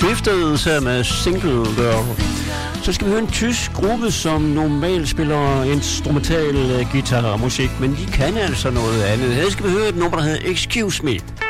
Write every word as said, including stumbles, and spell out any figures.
Drifters her med Single Girl. Så skal vi høre en tysk gruppe, som normalt spiller instrumental guitarmusik, men de kan altså noget andet. Her skal vi høre et nummer, der hedder Excuse Me.